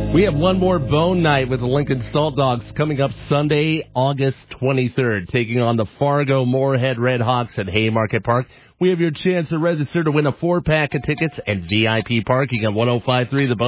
We have one more bone night with the Lincoln Salt Dogs coming up Sunday, August 23rd, taking on the Fargo Moorhead Red Hawks at Haymarket Park. We have your chance to register to win a 4-pack of tickets and VIP parking at 105.3 The Bone.